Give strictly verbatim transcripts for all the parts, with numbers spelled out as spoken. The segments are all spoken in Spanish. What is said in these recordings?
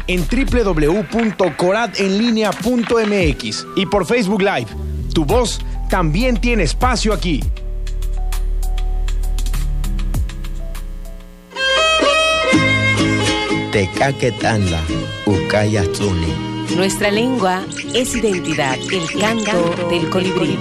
en doble u doble u doble u punto corat en línea punto m x y por Facebook Live. Tu voz también tiene espacio aquí. Tecaquetanda, Ucayatzuni. Nuestra lengua es identidad, el canto del colibrí.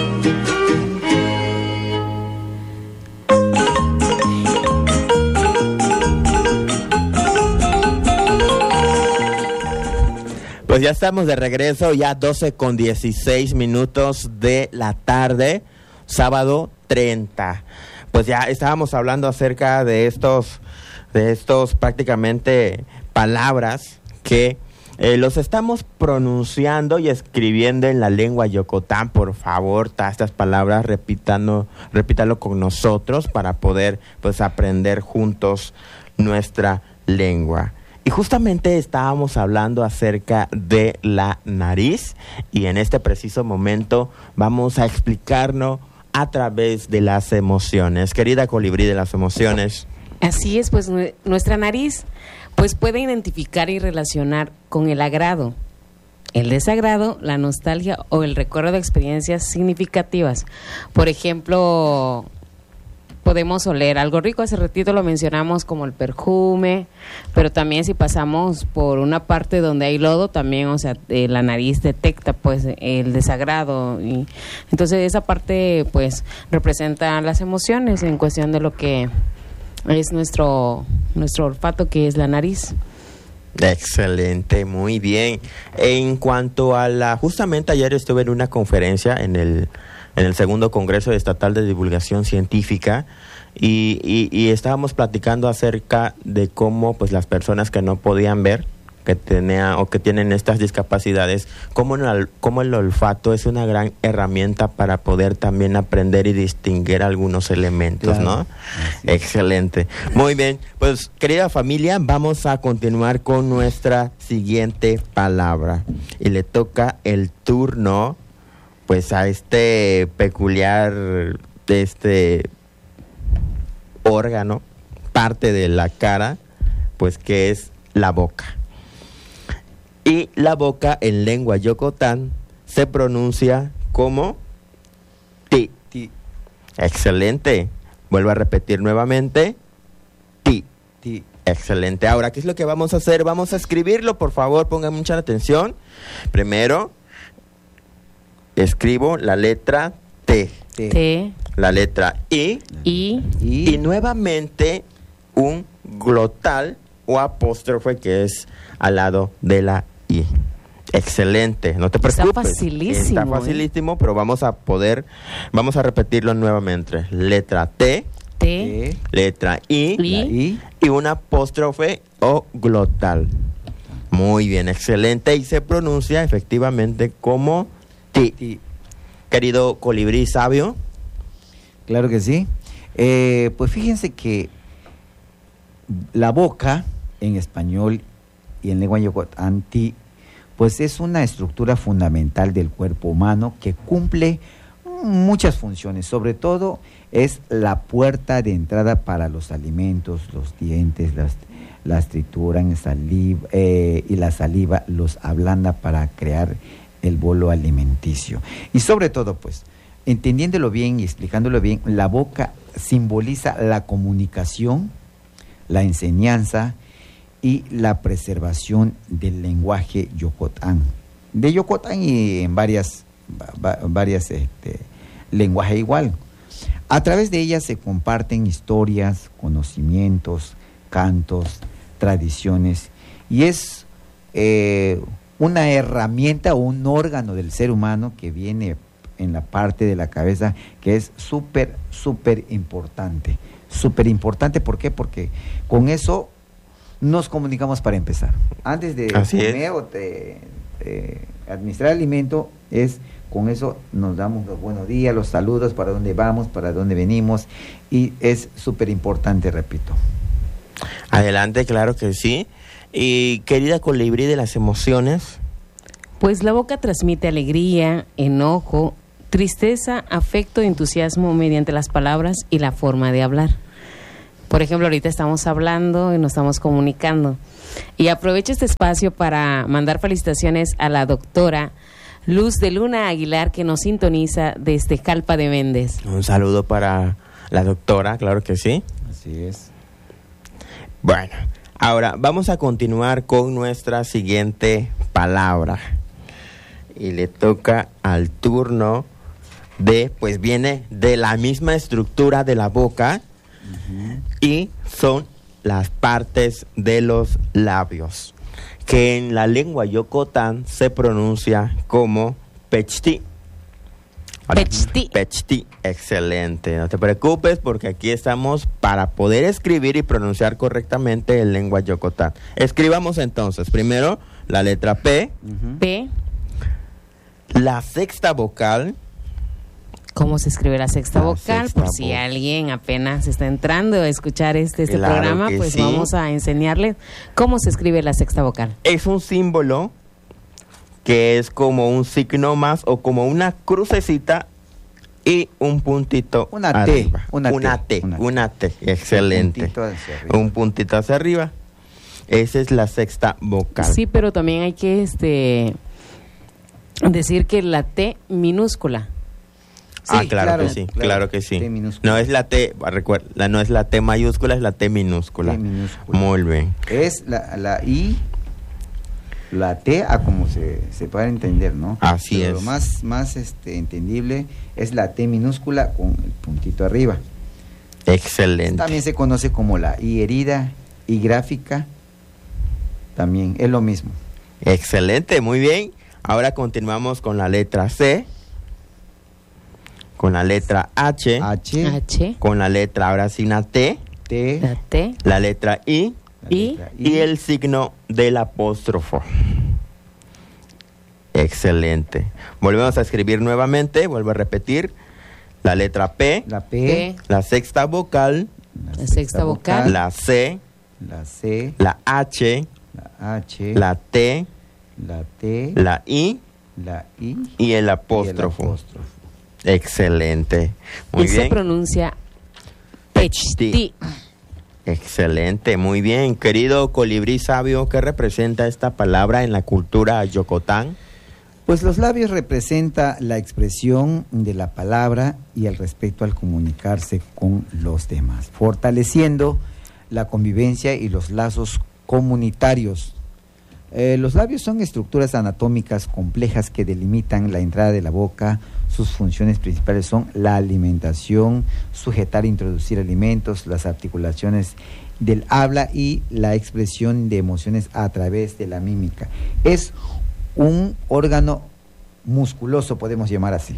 Pues ya estamos de regreso, ya doce con dieciséis minutos de la tarde, sábado treinta. Pues ya estábamos hablando acerca de estos, de estos prácticamente palabras que eh, los estamos pronunciando y escribiendo en la lengua yocotán. Por favor, todas estas palabras repitando, repítalo con nosotros para poder pues aprender juntos nuestra lengua. Y justamente estábamos hablando acerca de la nariz y en este preciso momento vamos a explicarnos a través de las emociones. Querida colibrí de las emociones. Así es, pues nuestra nariz pues puede identificar y relacionar con el agrado, el desagrado, la nostalgia o el recuerdo de experiencias significativas. Por ejemplo, podemos oler algo rico, hace ratito lo mencionamos como el perfume, pero también si pasamos por una parte donde hay lodo, también, o sea, eh, la nariz detecta pues el desagrado, y entonces esa parte pues representa las emociones en cuestión de lo que es nuestro, nuestro olfato, que es la nariz. Excelente, muy bien. En cuanto a la, justamente ayer estuve en una conferencia en el en el segundo Congreso Estatal de Divulgación Científica y, y, y estábamos platicando acerca de cómo pues las personas que no podían ver, que tenía o que tienen estas discapacidades, cómo el, cómo el olfato es una gran herramienta para poder también aprender y distinguir algunos elementos, claro, ¿no? Excelente. Muy bien, pues querida familia, vamos a continuar con nuestra siguiente palabra y le toca el turno pues a este peculiar de este órgano, parte de la cara, pues que es la boca. Y la boca en lengua yocotán se pronuncia como ti. ti. Excelente. Vuelvo a repetir nuevamente. Ti. ti. Excelente. Ahora, ¿qué es lo que vamos a hacer? Vamos a escribirlo, por favor, pongan mucha atención. Primero, escribo la letra T. T. La letra I. I. Y nuevamente un glotal o apóstrofe que es al lado de la I. Excelente, no te preocupes. Está facilísimo. Está facilísimo, ¿eh? Pero vamos a poder, vamos a repetirlo nuevamente. Letra T. T. Letra I. I. Y un apóstrofe o glotal. Muy bien, excelente. Y se pronuncia efectivamente como ti. ti. Querido colibrí sabio. Claro que sí. Eh, pues fíjense que la boca en español y en lengua yocotán, ti, pues es una estructura fundamental del cuerpo humano que cumple muchas funciones. Sobre todo es la puerta de entrada para los alimentos, los dientes, las, las trituran saliva, eh, y la saliva los ablanda para crear el bolo alimenticio. Y sobre todo, pues, entendiéndolo bien y explicándolo bien, la boca simboliza la comunicación, la enseñanza y la preservación del lenguaje yocotán. De yocotán y en varias, va, varias este, lenguajes igual. A través de ella se comparten historias, conocimientos, cantos, tradiciones, y es eh, una herramienta o un órgano del ser humano que viene en la parte de la cabeza, que es súper, súper importante. Súper importante, ¿por qué? Porque con eso nos comunicamos para empezar. Antes de Así comer es. o de, de administrar alimento, es con eso nos damos los buenos días, los saludos, para dónde vamos, para dónde venimos, y es súper importante, repito. Adelante, claro que sí. Y querida colibrí de las emociones. Pues la boca transmite alegría, enojo, tristeza, afecto, entusiasmo mediante las palabras y la forma de hablar. Por ejemplo, ahorita estamos hablando y nos estamos comunicando. Y aprovecho este espacio para mandar felicitaciones a la doctora Luz de Luna Aguilar, que nos sintoniza desde Jalpa de Méndez. Un saludo para la doctora, claro que sí. Así es. Bueno, ahora vamos a continuar con nuestra siguiente palabra. Y le toca al turno de, pues viene de la misma estructura de la boca, uh-huh. y son las partes de los labios, que en la lengua yocotán se pronuncia como pechti. Pechti. Pechti, excelente. No te preocupes porque aquí estamos para poder escribir y pronunciar correctamente en lengua yocotán. Escribamos entonces, primero la letra P. Uh-huh. P. La sexta vocal. ¿Cómo se escribe la sexta la vocal? Sexta Por si vo- alguien apenas está entrando a escuchar este, este Claro programa, que pues sí. vamos a enseñarle cómo se escribe la sexta vocal. Es un símbolo que es como un signo más o como una crucecita y un puntito Una T, arriba. una T, una T, una T. una T, excelente. Un puntito hacia arriba. Un puntito hacia arriba. Esa es la sexta vocal. Sí, pero también hay que este decir que la T minúscula. Ah, Sí, claro, claro, que sí, claro. claro que sí. T minúscula. No es la T, recuerda, no es la T mayúscula, es la T minúscula. T minúscula. Muy bien. Es la, la I, la T, a como se, se puede entender, ¿no? Así Pero es. Lo más, más este, entendible es la T minúscula con el puntito arriba. Excelente. También se conoce como la I herida, I gráfica, también es lo mismo. Excelente, muy bien. Ahora continuamos con la letra C, con la letra H, H, H, con la letra, ahora sí, la T, T, la T, la letra I la I, letra y el signo del apóstrofo. Excelente. Volvemos a escribir nuevamente, vuelvo a repetir. La letra P, la P, P, la sexta vocal, la sexta vocal, la C, la C, la H, la H, la T, la T, la I la I y el y apóstrofo. el apóstrofo. Excelente. Muy y se bien. pronuncia Pechti. pechti. Excelente, muy bien. Querido colibrí sabio, ¿qué representa esta palabra en la cultura yocotán? Pues los labios representa la expresión de la palabra y el respeto al comunicarse con los demás, fortaleciendo la convivencia y los lazos comunitarios. Eh, los labios son estructuras anatómicas complejas que delimitan la entrada de la boca. Sus funciones principales son la alimentación, sujetar e introducir alimentos, las articulaciones del habla y la expresión de emociones a través de la mímica. Es un órgano musculoso, podemos llamar así.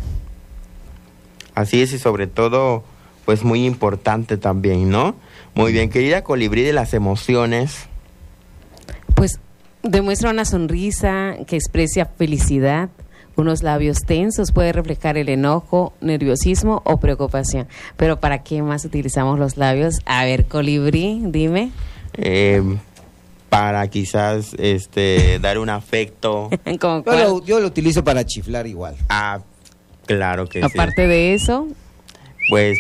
Así es, y sobre todo, pues muy importante también, ¿no? Muy bien, querida colibrí de las emociones. Pues demuestra una sonrisa que expresa felicidad. Unos labios tensos puede reflejar el enojo, nerviosismo o preocupación. Pero ¿para qué más utilizamos los labios? A ver, colibrí, dime. Eh, para quizás este dar un afecto. ¿Con Yo cuál? lo, yo lo utilizo para chiflar igual. Ah, claro que sí. Aparte de eso, Pues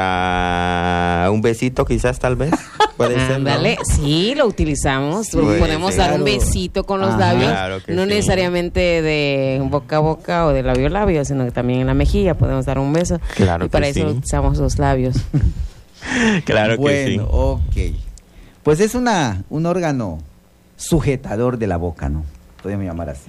para un besito quizás tal vez. Puede ser, ¿no? ándale, sí, lo utilizamos. Puede Podemos ser. dar un besito con los Ajá. labios, Claro que no sí. necesariamente de boca a boca o de labio a labio, sino que también en la mejilla podemos dar un beso. Claro y para que eso sí. utilizamos los labios. Claro Bueno, que sí. ok. Pues es una un órgano sujetador de la boca, ¿no? Podemos llamar así.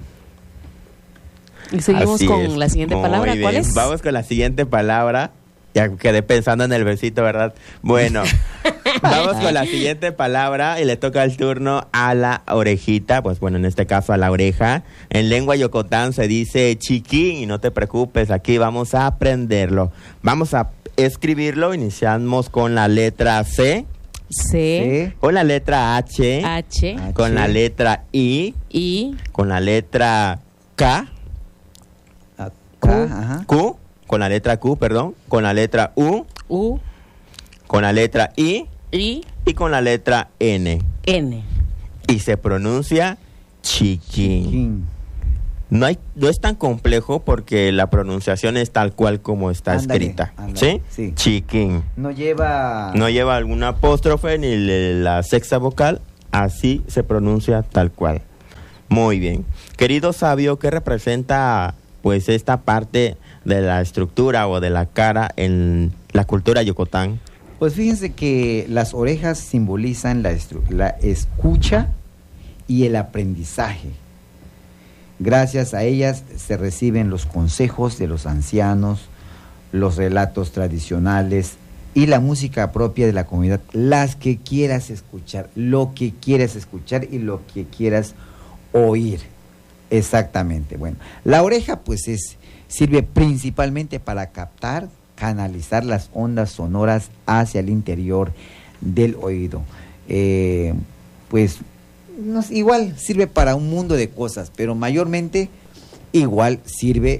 Y seguimos Así con es. la siguiente Muy palabra. ¿Cuál bien. es? Vamos con la siguiente palabra. Ya quedé pensando en el besito, ¿verdad? Bueno, vamos con la siguiente palabra y le toca el turno a la orejita, pues bueno, en este caso a la oreja. En lengua yocotán se dice chiquín y no te preocupes, aquí vamos a aprenderlo. Vamos a escribirlo, iniciamos con la letra C, C, C, con la letra H, H, H, con la letra I, I, con la letra K, acá, Q. ajá. Q, con la letra Q, perdón, con la letra U, U, con la letra I I, y con la letra N. N. Y se pronuncia chiquín. King. No hay, no es tan complejo porque la pronunciación es tal cual como está Ándale, escrita. ándale, ¿Sí? sí. Chiquín. No lleva No lleva algún apóstrofe ni le- la sexta vocal. así se pronuncia tal cual. Muy bien. Querido sabio, ¿qué representa pues esta parte de la estructura o de la cara en la cultura yucatán? Pues fíjense que las orejas simbolizan la, la escucha y el aprendizaje. Gracias a ellas se reciben los consejos de los ancianos, los relatos tradicionales y la música propia de la comunidad, las que quieras escuchar, lo que quieras escuchar y lo que quieras oír. Exactamente. Bueno, la oreja pues es, sirve principalmente para captar, canalizar las ondas sonoras hacia el interior del oído. Eh, pues no, igual sirve para un mundo de cosas, pero mayormente igual sirve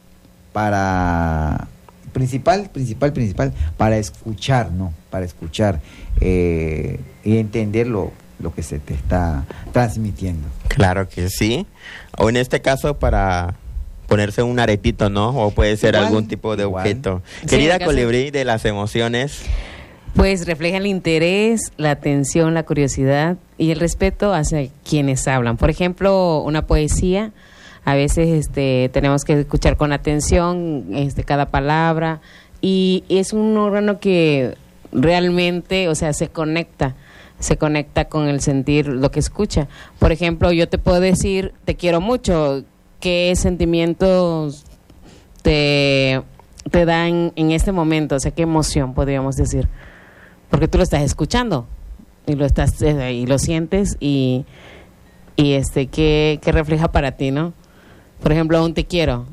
para principal, principal, principal para escuchar, ¿no? Para escuchar eh, y entender lo, lo que se te está transmitiendo. Claro que sí. O en este caso para ponerse un aretito, ¿no? O puede ser igual, algún tipo de igual. objeto. Sí, Querida Colibrí, de las emociones. Pues refleja el interés, la atención, la curiosidad y el respeto hacia quienes hablan. Por ejemplo, una poesía, a veces este, tenemos que escuchar con atención este, cada palabra, y es un órgano que realmente, o sea, se conecta, se conecta con el sentir lo que escucha. Por ejemplo, yo te puedo decir, te quiero mucho, ¿qué sentimientos te, te dan en este momento? O sea, ¿qué emoción podríamos decir? Porque tú lo estás escuchando y lo estás eh, y lo sientes y, y este ¿qué, qué refleja para ti, ¿no? Por ejemplo, un te quiero.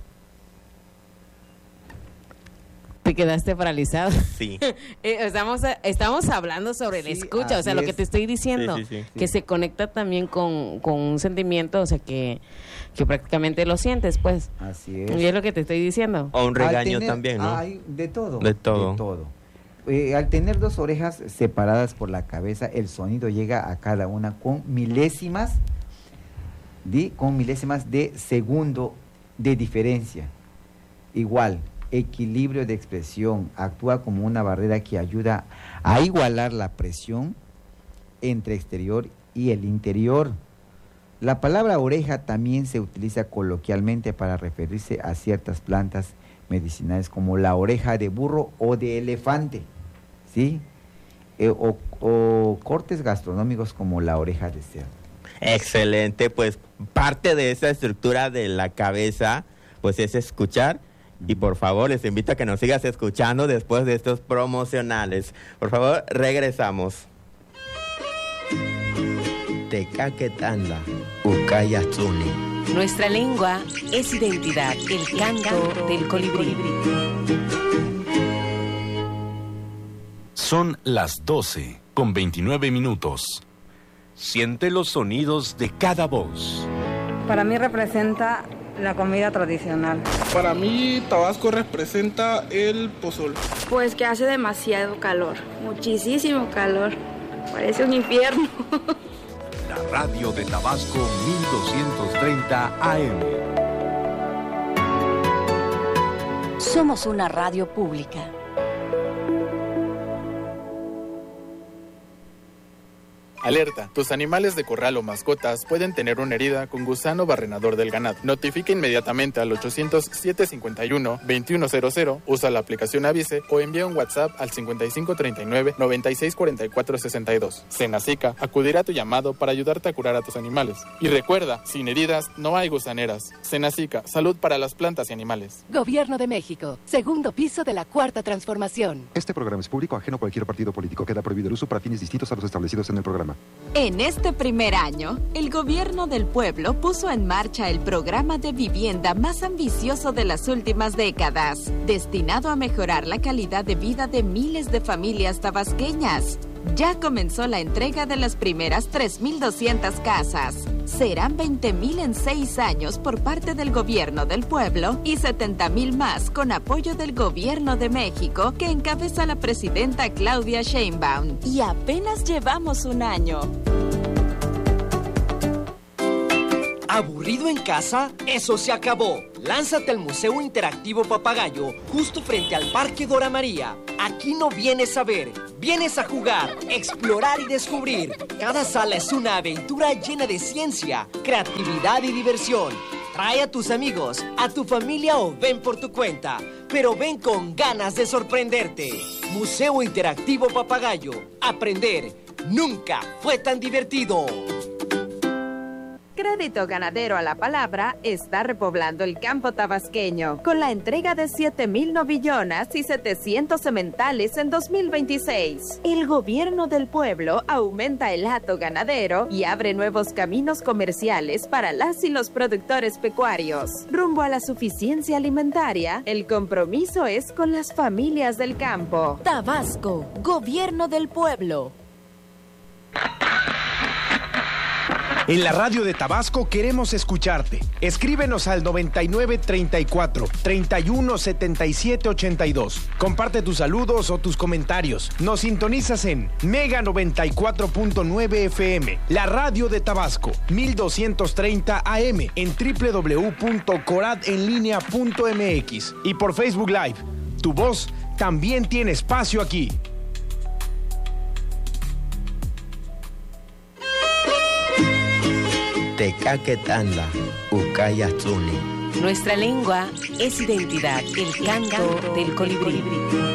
¿Te quedaste paralizado? Sí. estamos, estamos hablando sobre sí, el escucha, o sea, lo que te estoy diciendo, sí, sí, sí. que se conecta también con, con un sentimiento, o sea, que, que prácticamente lo sientes, pues. Así es. Y es lo que te estoy diciendo. O un regaño tener, también, ¿no? Hay de todo. De todo. De todo. Eh, al tener dos orejas separadas por la cabeza, el sonido llega a cada una con milésimas de, con milésimas de segundo de diferencia. Igual, equilibrio de expresión, actúa como una barrera que ayuda a igualar la presión entre exterior y el interior. La palabra oreja también se utiliza coloquialmente para referirse a ciertas plantas medicinales como la oreja de burro o de elefante, ¿sí? Eh, o, o cortes gastronómicos como la oreja de cerdo. Excelente, pues parte de esa estructura de la cabeza, pues es escuchar. Y por favor, les invito a que nos sigas escuchando después de estos promocionales. Por favor, regresamos. Tecaquetanda, Ucayatzuni. Nuestra lengua es identidad, el canto del colibrí. Son las doce con veintinueve minutos. Siente los sonidos de cada voz. Para mí representa la comida tradicional. Para mí Tabasco representa el pozol. Pues que hace demasiado calor, muchísimo calor. Parece un infierno. La radio de Tabasco mil doscientos treinta A M. Somos una radio pública. Alerta, tus animales de corral o mascotas pueden tener una herida con gusano barrenador del ganado. Notifica inmediatamente al ochocientos, siete cincuenta y uno, veintiuno cero cero, usa la aplicación Avise o envía un WhatsApp al cincuenta y cinco treinta y nueve, noventa y seis cuarenta y cuatro sesenta y dos. Senacica acudirá a tu llamado para ayudarte a curar a tus animales. Y recuerda, sin heridas no hay gusaneras. Senacica, salud para las plantas y animales. Gobierno de México, segundo piso de la Cuarta Transformación. Este programa es público, ajeno a cualquier partido político. Queda prohibido el uso para fines distintos a los establecidos en el programa. En este primer año, el Gobierno del Pueblo puso en marcha el programa de vivienda más ambicioso de las últimas décadas, destinado a mejorar la calidad de vida de miles de familias tabasqueñas. Ya comenzó la entrega de las primeras tres mil doscientas casas. Serán veinte mil en seis años por parte del Gobierno del Pueblo y setenta mil más con apoyo del Gobierno de México que encabeza la presidenta Claudia Sheinbaum. Y apenas llevamos un año. ¿Aburrido en casa? ¡Eso se acabó! Lánzate al Museo Interactivo Papagayo, justo frente al Parque Dora María. Aquí no vienes a ver, Vienes a jugar, explorar y descubrir. Cada sala es una aventura llena de ciencia, creatividad y diversión. Trae a tus amigos, a tu familia o ven por tu cuenta. Pero ven con ganas de sorprenderte. Museo Interactivo Papagayo. Aprender nunca fue tan divertido. Crédito Ganadero a la Palabra está repoblando el campo tabasqueño con la entrega de siete mil novillonas y setecientos sementales en dos mil veintiséis. El gobierno del pueblo aumenta el hato ganadero y abre nuevos caminos comerciales para las y los productores pecuarios. Rumbo a la suficiencia alimentaria, el compromiso es con las familias del campo. Tabasco, gobierno del pueblo. En la radio de Tabasco queremos escucharte. Escríbenos al noventa y nueve treinta y cuatro treinta y uno setenta y siete ochenta y dos. Comparte tus saludos o tus comentarios. Nos sintonizas en Mega noventa y cuatro punto nueve F M, la radio de Tabasco, mil doscientos treinta A M en doble u doble u doble u punto corat en línea punto m x y por Facebook Live. Tu voz también tiene espacio aquí. Tecaquetanda, Ucayatzuni. Nuestra lengua es identidad, el canto del colibrí.